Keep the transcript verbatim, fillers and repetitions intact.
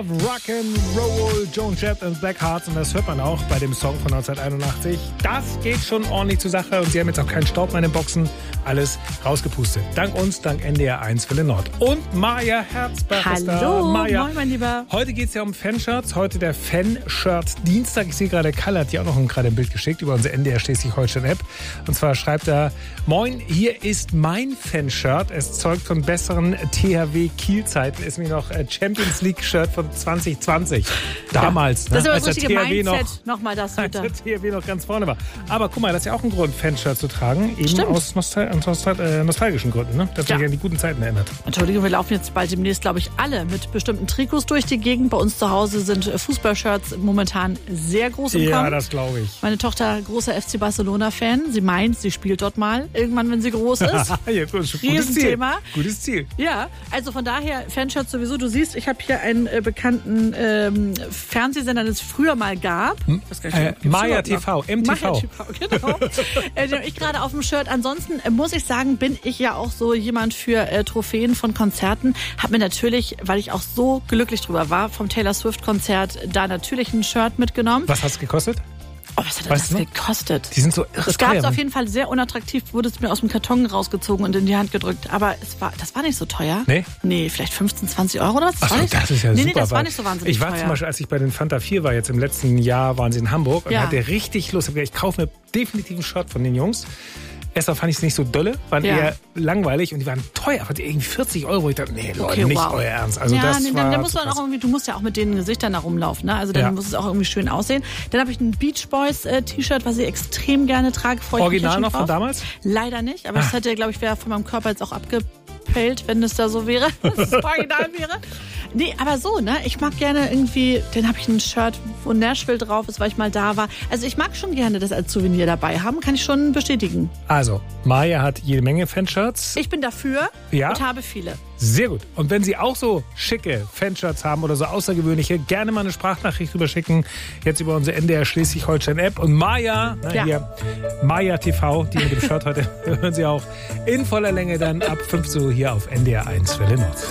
Love, Rock'n'Roll, Joan Jett und Black Hearts. Und das hört man auch bei dem Song von neunzehnhunderteinundachtzig. Das geht schon ordentlich zur Sache und sie haben jetzt auch keinen Staub mehr in den Boxen. Alles rausgepustet. Dank uns, dank N D R eins Welle Nord. Und Maja Herzberg ist da. Hallo, Maja, moin mein Lieber. heute geht es ja um Fanshirts. Heute der Fanshirt-Dienstag. Ich sehe gerade, Kalle hat dir auch noch ein, gerade ein Bild geschickt über unsere N D R Schleswig-Holstein-App. Und zwar schreibt er: Moin, hier ist mein Fanshirt. Es zeugt von besseren T H W Kiel-Zeiten. Ist mir noch Champions League-Shirt von zwanzig zwanzig. Damals, ja, das ne, ist aber als das der richtige T H W noch, Mindset. Nochmal das als bitte. der T H W noch ganz vorne war. Aber guck mal, das ist ja auch ein Grund, Fanshirt zu tragen. Eben Stimmt. aus Nostal- Nostal- äh, nostalgischen Gründen, ne? Dass Ja. man sich an die guten Zeiten erinnert. Entschuldigung, wir laufen jetzt bald demnächst, glaube ich, alle mit bestimmten Trikots durch die Gegend. Bei uns zu Hause sind Fußballshirts momentan sehr groß im Ja, Kommen. das glaube ich. Meine Tochter, großer F C Barcelona-Fan. Sie meint, sie spielt dort mal. Irgendwann, wenn sie groß ist. ja, gut, gutes Ziel. Riesenthema. Gutes Ziel. Ja, also von daher, Fanshirts sowieso. Du siehst, ich habe hier einen äh, bekannten ähm, Fernsehsender, den es früher mal gab. Hm? Was gar nicht, Äh, gibt's Maya überhaupt T noch? V, M T V. Maya T V, genau. äh, den hab ich gerade auf dem Shirt. Ansonsten äh, muss ich sagen, bin ich ja auch so jemand für äh, Trophäen von Konzerten. Hab mir natürlich, weil ich auch so glücklich drüber war, vom Taylor Swift-Konzert da natürlich ein Shirt mitgenommen. Was hat es gekostet? Oh, was hat Weißt das du noch? gekostet? Die sind so irre Es gab es teuer. auf jeden Fall sehr unattraktiv, wurde es mir aus dem Karton rausgezogen und in die Hand gedrückt. Aber es war, das war nicht so teuer. Nee? Nee, vielleicht fünfzehn, zwanzig Euro oder was? Das, Ach war so, nicht, das ist ja nee, super. Nee, das war weil nicht so wahnsinnig Ich war teuer. zum Beispiel, als ich bei den Fanta vier war, jetzt im letzten Jahr waren sie in Hamburg und Ja. hatte richtig Lust. Ich hab gedacht, ich kaufe mir definitiv ein Shirt von den Jungs. Erstmal fand ich es nicht so dolle, waren Ja. eher langweilig und die waren teuer, aber irgendwie vierzig Euro. Ich dachte, nee, Leute, Okay, nicht wow. euer Ernst. Also ja, das nee, war dann, dann muss man krass. auch irgendwie, du musst ja auch mit den Gesichtern da rumlaufen, ne? Also dann Ja. muss es auch irgendwie schön aussehen. Dann habe ich ein Beach Boys äh, T-Shirt, was ich extrem gerne trage. Freu ich mich ja Original schon noch von drauf. damals? Leider nicht, aber Ah. es hätte, glaube ich, wäre von meinem Körper jetzt auch abgepellt, wenn es da so wäre, dass es original wäre. Nee, aber so, ne? Ich mag gerne irgendwie, dann habe ich ein Shirt, wo Nashville drauf ist, weil ich mal da war. Also ich mag schon gerne das als Souvenir dabei haben, kann ich schon bestätigen. Also, Maya hat jede Menge Fanshirts. Ich bin dafür Ja? und habe viele. Sehr gut. Und wenn Sie auch so schicke Fanshirts haben oder so außergewöhnliche, gerne mal eine Sprachnachricht rüberschicken. Jetzt über unsere N D R Schleswig-Holstein-App. Und Maya, na, Ja. hier, Maya T V, die mit dem Shirt heute, hören Sie auch in voller Länge dann ab fünf Uhr hier auf N D R eins Welle Nord.